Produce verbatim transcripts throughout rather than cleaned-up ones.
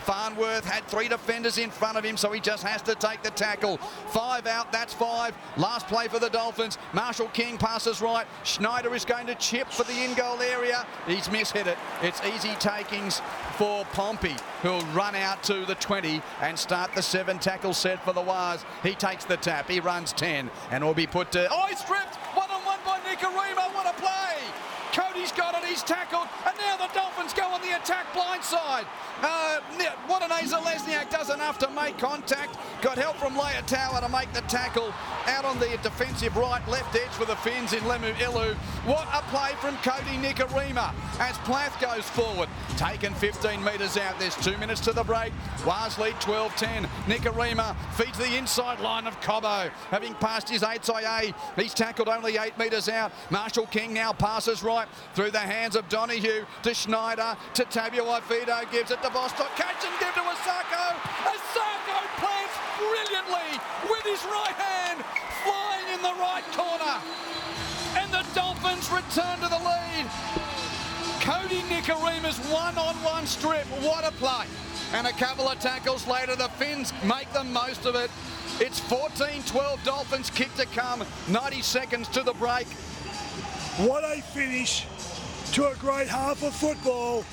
Farnworth had three defenders in front of him, so he just has to take the tackle. Five out, that's five. Last play for the Dolphins. Marshall King passes right. Schneider is going to chip for the in-goal area. He's mishit it. It's easy takings for Pompey, who'll run out to the twenty and start the seven tackle set for the Waz. He takes the tap. He runs ten and will be put to... Oh, he's stripped! One-on-one by Nicarima. What a play! Cody's got it, he's tackled, and now the Dolphins go on the attack blindside. Uh, Wataneza Lesniak does enough to make contact. Got help from Leotawa to make the tackle out on the defensive right, left edge for the Finns in Lemu Ilu. What a play from Cody Nicarima as Plath goes forward. Taken fifteen metres out. There's two minutes to the break. Waz lead twelve ten. Nicarima feeds the inside line of Cobbo. Having passed his eights I A, he's tackled only eight metres out. Marshall King now passes right through the hands of Donahue to Schneider to Tabuai-Fidow, gives it to Bostock, catch and give to Asako. Asako plants brilliantly with his right hand, flying in the right corner. And the Dolphins return to the lead. Cody Nicarima's one-on-one strip, what a play. And a couple of tackles later, the Finns make the most of it. It's fourteen twelve, Dolphins kick to come, ninety seconds to the break. What a finish to a great half of football.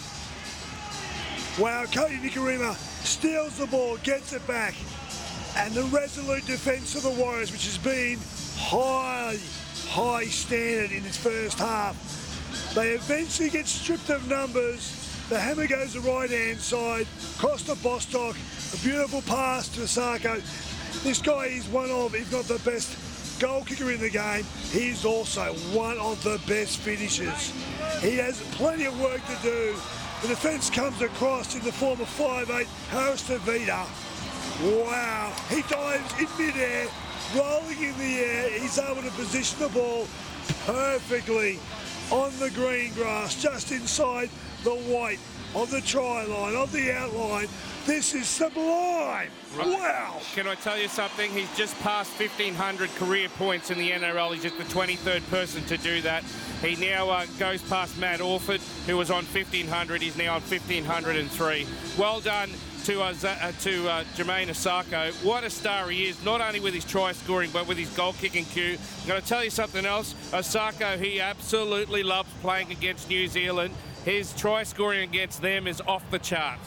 Wow, Cody Nicarima steals the ball, gets it back, and the resolute defence of the Warriors, which has been high, high standard in its first half. They eventually get stripped of numbers. The hammer goes the right-hand side, across to Bostock, a beautiful pass to Asako. This guy is one of, if not the best goal kicker in the game. He's also one of the best finishers. He has plenty of work to do. The defence comes across in the form of five eight Harris Tavita. Wow, he dives in mid-air, rolling in the air. He's able to position the ball perfectly on the green grass, just inside the white of the try line, of the outline. This is sublime. Right. Wow. Can I tell you something? He's just passed fifteen hundred career points in the N R L. He's just the twenty-third person to do that. He now uh, goes past Matt Orford, who was on fifteen hundred. He's now on fifteen hundred three. Well done to, uh, uh, to uh, Jermaine Asako. What a star he is, not only with his try scoring, but with his goal kicking cue. I'm going to tell you something else. Asako, he absolutely loves playing against New Zealand. His try scoring against them is off the charts.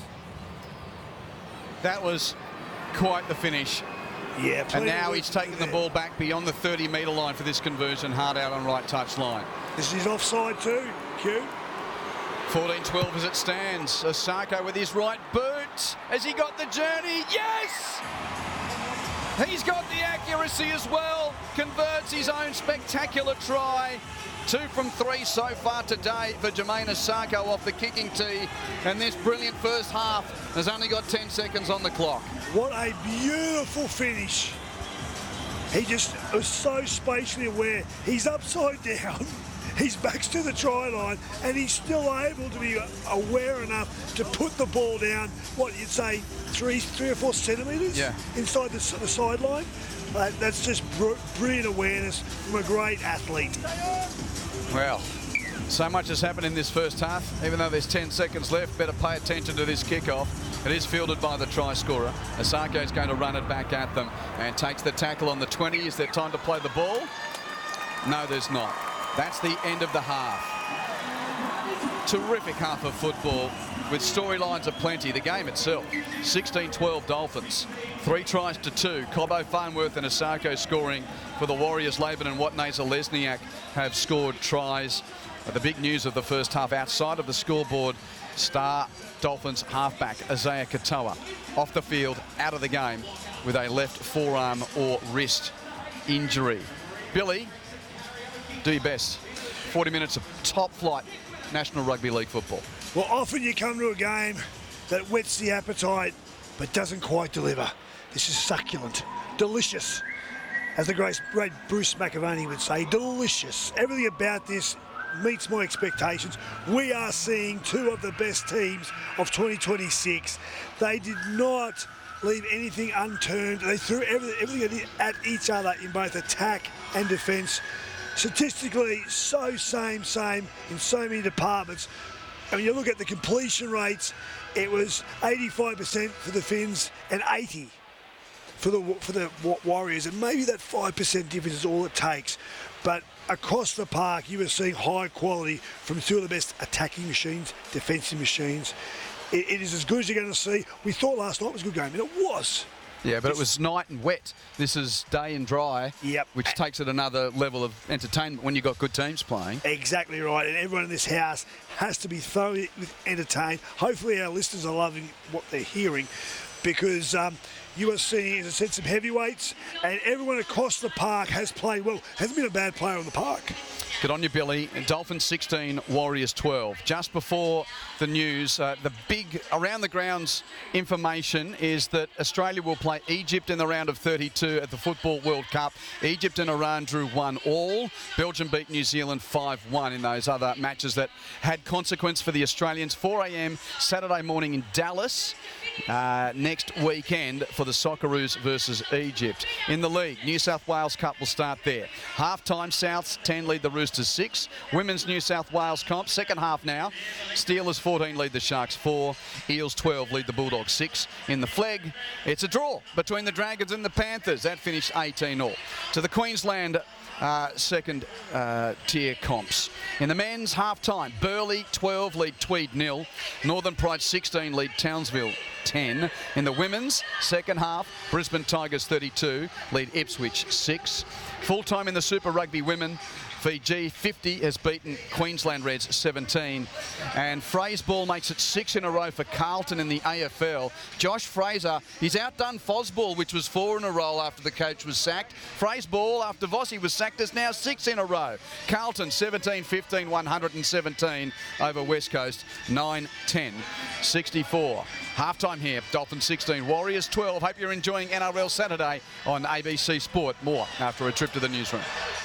That was quite the finish. Yeah, and now he's taking the ball back beyond the thirty metre line for this conversion, hard out on right touch line. This is offside too, Q. fourteen twelve as it stands. Asako with his right boot. Has he got the journey? Yes! He's got the accuracy as well. Converts his own spectacular try. Two from three so far today for Jermaine Asako off the kicking tee. And this brilliant first half has only got ten seconds on the clock. What a beautiful finish. He just was so spatially aware. He's upside down. His back's to the try line, and he's still able to be aware enough to put the ball down, what you'd say, three, three or four centimetres yeah. inside the, the sideline. Uh, that's just br brilliant awareness from a great athlete. Well, so much has happened in this first half. Even though there's ten seconds left, better pay attention to this kickoff. It is fielded by the try scorer. Asako is going to run it back at them and takes the tackle on the twenty. Is there time to play the ball? No, there's not. That's the end of the half. Terrific half of football with storylines aplenty. The game itself, sixteen twelve Dolphins. Three tries to two. Cobbo, Farnworth and Asako scoring for the Warriors. Laban and Wataneza Lesniak have scored tries. The big news of the first half outside of the scoreboard, star Dolphins halfback Isaiah Katoa off the field, out of the game with a left forearm or wrist injury. Billy, do your best. forty minutes of top flight National Rugby League football. Well, often you come to a game that whets the appetite but doesn't quite deliver. This is succulent, delicious. As the great, great Bruce McAvaney would say, delicious. Everything about this meets my expectations. We are seeing two of the best teams of twenty twenty-six. They did not leave anything unturned. They threw everything, everything at each other in both attack and defence. Statistically, so same, same in so many departments. I mean, you look at the completion rates, it was eighty-five percent for the Finns and eighty for the for the Warriors, and maybe that five percent difference is all it takes. But across the park, you were seeing high quality from two of the best attacking machines, defensive machines. It, it is as good as you're going to see. We thought last night was a good game, and it was. Yeah, but it was night and wet. This is day and dry, yep. which takes it another level of entertainment when you've got good teams playing. Exactly right, and everyone in this house has to be thoroughly entertained. Hopefully our listeners are loving what they're hearing, because um, you are seeing, as I said, some heavyweights, and everyone across the park has played well. Hasn't been a bad player on the park. Good on you, Billy. Dolphins sixteen, Warriors twelve. Just before the news, uh, the big around the grounds information is that Australia will play Egypt in the round of thirty-two at the Football World Cup. Egypt and Iran drew one all. Belgium beat New Zealand five one in those other matches that had consequence for the Australians. four a.m. Saturday morning in Dallas. Uh, next weekend for the Socceroos versus Egypt. In the league, New South Wales Cup will start there. Half-time, Souths ten lead the Roosters six. Women's New South Wales comp, second half now. Steelers fourteen lead the Sharks four. Eels twelve lead the Bulldogs six. In the flag, it's a draw between the Dragons and the Panthers. That finished eighteen all. To the Queensland Uh, second uh, tier comps. In the men's half-time, Burleigh twelve lead Tweed nil. Northern Pride sixteen lead Townsville ten. In the women's second half, Brisbane Tigers thirty-two lead Ipswich six. Full-time in the Super Rugby women, Fiji fifty has beaten Queensland Reds seventeen. And Fraser makes it six in a row for Carlton in the A F L. Josh Fraser, he's outdone Fosball, which was four in a row after the coach was sacked. Fraser, after Vossi was sacked, is now six in a row. Carlton seventeen fifteen, one hundred seventeen over West Coast, nine ten sixty-four. Halftime here, Dolphins sixteen, Warriors twelve. Hope you're enjoying N R L Saturday on A B C Sport. More after a trip to the newsroom.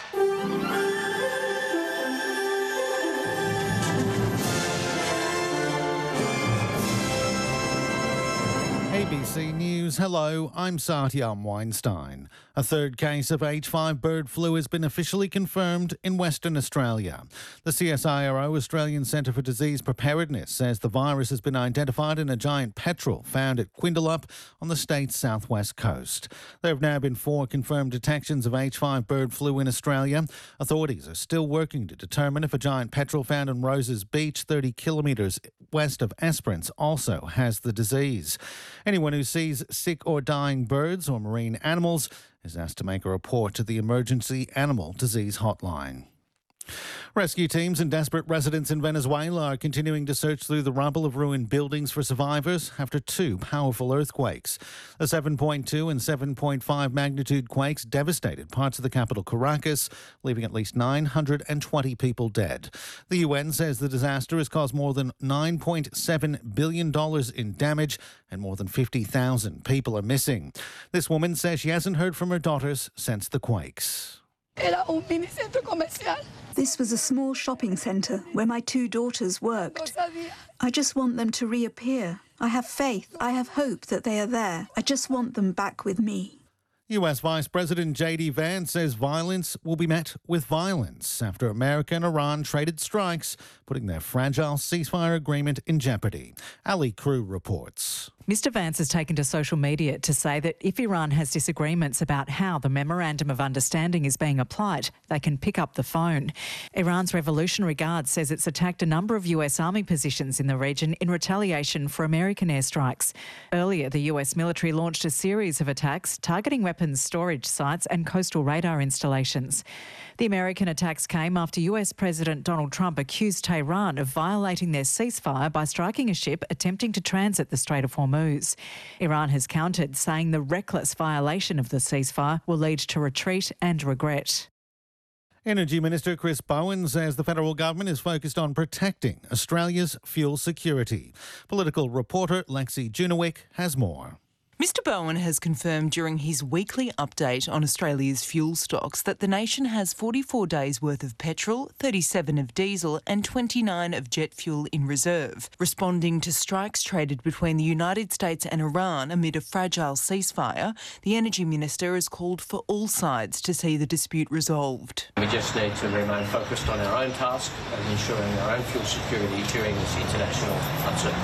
A B C News, hello, I'm Satyam Weinstein. A third case of H five bird flu has been officially confirmed in Western Australia. The C S I R O, Australian Centre for Disease Preparedness, says the virus has been identified in a giant petrel found at Quindalup on the state's southwest coast. There have now been four confirmed detections of H five bird flu in Australia. Authorities are still working to determine if a giant petrel found on Roses Beach, thirty kilometres west of Esperance, also has the disease. Anyone who sees sick or dying birds or marine animals is asked to make a report to the Emergency Animal Disease Hotline. Rescue teams and desperate residents in Venezuela are continuing to search through the rubble of ruined buildings for survivors after two powerful earthquakes. The seven point two and seven point five magnitude quakes devastated parts of the capital Caracas, leaving at least nine hundred twenty people dead. The U N says the disaster has caused more than nine point seven billion dollars in damage and more than fifty thousand people are missing. This woman says she hasn't heard from her daughters since the quakes. This was a small shopping centre where my two daughters worked. I just want them to reappear. I have faith, I have hope that they are there. I just want them back with me. U S Vice President J D Vance says violence will be met with violence after America and Iran traded strikes, putting their fragile ceasefire agreement in jeopardy. Ali Crew reports. Mister Vance has taken to social media to say that if Iran has disagreements about how the Memorandum of Understanding is being applied, they can pick up the phone. Iran's Revolutionary Guard says it's attacked a number of U S Army positions in the region in retaliation for American airstrikes. Earlier, the U S military launched a series of attacks targeting weapons storage sites and coastal radar installations. The American attacks came after U S President Donald Trump accused Tehran of violating their ceasefire by striking a ship attempting to transit the Strait of Hormuz. Iran has countered, saying the reckless violation of the ceasefire will lead to retreat and regret. Energy Minister Chris Bowen says the federal government is focused on protecting Australia's fuel security. Political reporter Lexi Junowick has more. Mister Bowen has confirmed during his weekly update on Australia's fuel stocks that the nation has forty-four days' worth of petrol, thirty-seven of diesel and twenty-nine of jet fuel in reserve. Responding to strikes traded between the United States and Iran amid a fragile ceasefire, the Energy Minister has called for all sides to see the dispute resolved. We just need to remain focused on our own task and ensuring our own fuel security during this international uncertainty.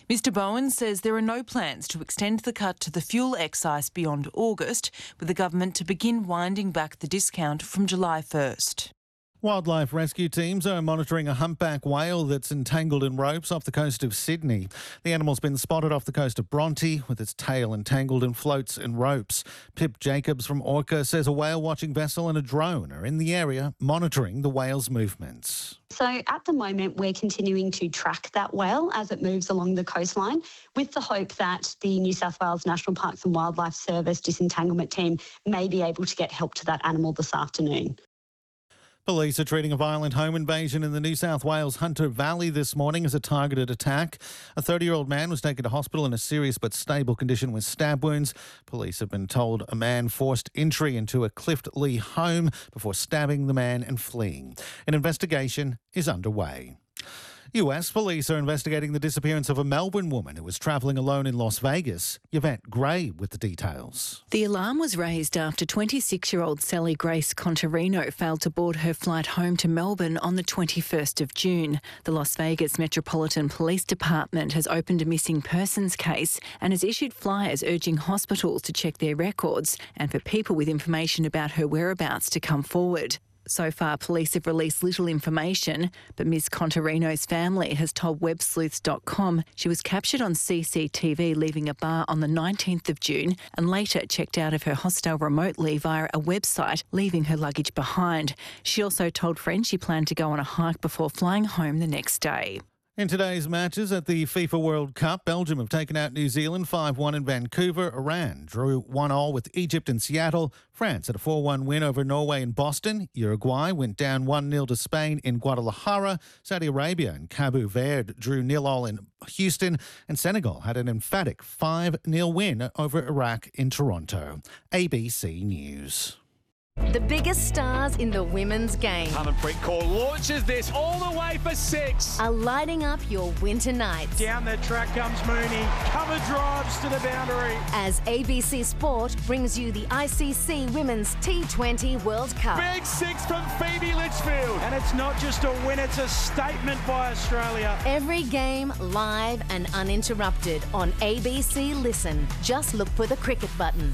Mister Bowen says there are no plans to extend the cut to the fuel excise beyond August, with the government to begin winding back the discount from July first. Wildlife rescue teams are monitoring a humpback whale that's entangled in ropes off the coast of Sydney. The animal's been spotted off the coast of Bronte with its tail entangled in floats and ropes. Pip Jacobs from Orca says a whale watching vessel and a drone are in the area monitoring the whale's movements. So at the moment, we're continuing to track that whale as it moves along the coastline with the hope that the New South Wales National Parks and Wildlife Service disentanglement team may be able to get help to that animal this afternoon. Police are treating a violent home invasion in the New South Wales Hunter Valley this morning as a targeted attack. A thirty-year-old man was taken to hospital in a serious but stable condition with stab wounds. Police have been told a man forced entry into a Clift Lee home before stabbing the man and fleeing. An investigation is underway. U S police are investigating the disappearance of a Melbourne woman who was travelling alone in Las Vegas. Yvette Gray with the details. The alarm was raised after twenty-six-year-old Sally Grace Contarino failed to board her flight home to Melbourne on the twenty-first of June. The Las Vegas Metropolitan Police Department has opened a missing persons case and has issued flyers urging hospitals to check their records and for people with information about her whereabouts to come forward. So far, police have released little information, but Miz Contarino's family has told web sleuths dot com she was captured on C C T V leaving a bar on the nineteenth of June and later checked out of her hostel remotely via a website, leaving her luggage behind. She also told friends she planned to go on a hike before flying home the next day. In today's matches at the FIFA World Cup, Belgium have taken out New Zealand five one in Vancouver. Iran drew one all with Egypt in Seattle. France had a four one win over Norway in Boston. Uruguay went down one nil to Spain in Guadalajara. Saudi Arabia and Cabo Verde drew nil all in Houston. And Senegal had an emphatic five nil win over Iraq in Toronto. A B C News. The biggest stars in the women's game Harmanpreet Kaur launches this all the way for six. are lighting up your winter nights. Down the track comes Mooney. Cover drives to the boundary. As A B C Sport brings you the I C C Women's T twenty World Cup. Big six from Phoebe Litchfield. And it's not just a win, it's a statement by Australia. Every game live and uninterrupted on A B C Listen. Just look for the cricket button.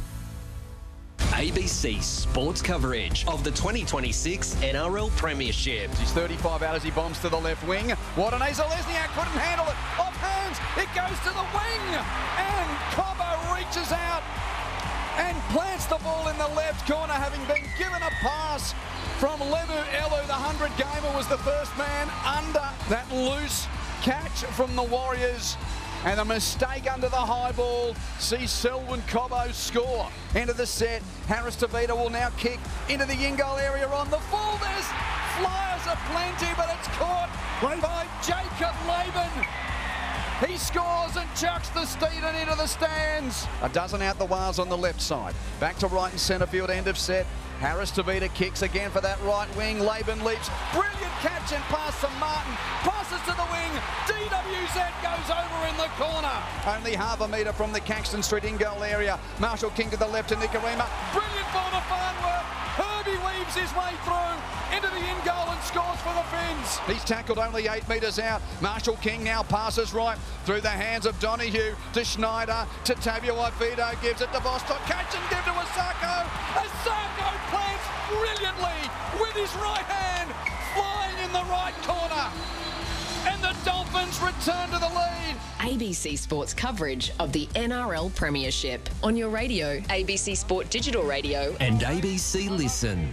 A B C Sports coverage of the twenty twenty-six N R L Premiership. He's thirty-five out as he bombs to the left wing. Watanay Zalesniak couldn't handle it. Off hands, it goes to the wing. And Cobbo reaches out and plants the ball in the left corner, having been given a pass from Levu Elu. The hundred-gamer was the first man under that loose catch from the Warriors. And a mistake under the high ball sees Selwyn Cobbo score. End of the set. Harris Tavita will now kick into the in-goal area on the full. There's flyers aplenty, but it's caught by Jacob Laban. He scores and chucks the Steeden into the stands. A dozen out the wires on the left side. Back to right and centre field, end of set. Harris Tavita kicks again for that right wing. Laban leaps. Brilliant catch and pass to Martin. Passes to the wing. D W Z goes over in the corner. Only half a metre from the Caxton Street in-goal area. Marshall King to the left to Nicarima. Brilliant ball to Farnworth. Herbie weaves his way through into the in-goal and scores for the Finns. He's tackled only eight metres out. Marshall King now passes right through the hands of Donahue to Schneider to Tavia Waifido. Gives it to Vostok. Catch and give to Asako. Asako plants brilliantly with his right hand, flying in the right corner. And the Dolphins return to the lead. A B C Sports coverage of the N R L Premiership. On your radio, A B C Sport Digital Radio. And A B C Listen.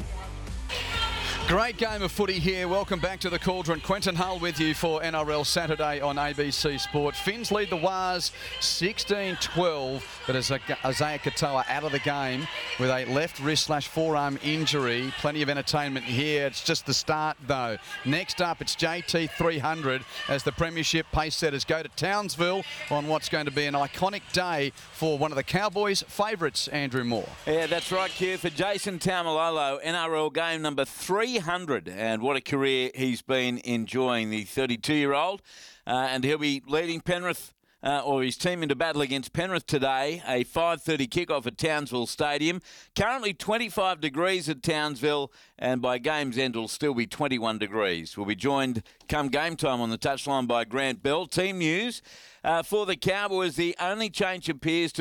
Great game of footy here. Welcome back to the Cauldron. Quentin Hull with you for N R L Saturday on A B C Sport. Finns lead the Wars sixteen twelve, but as Isaiah Katoa out of the game with a left wrist slash forearm injury. Plenty of entertainment here. It's just the start, though. Next up, it's J T three hundred as the Premiership pace setters go to Townsville on what's going to be an iconic day for one of the Cowboys' favourites, Andrew Moore. Yeah, that's right, Q. For Jason Taumalolo, N R L game number three hundred, and what a career he's been enjoying, the thirty-two-year-old, uh, and he'll be leading Penrith uh, or his team into battle against Penrith today. A five thirty kickoff at Townsville Stadium. Currently twenty-five degrees at Townsville, and by game's end will still be twenty-one degrees. We'll be joined come game time on the touchline by Grant Bell. Team news uh, for the Cowboys, the only change appears to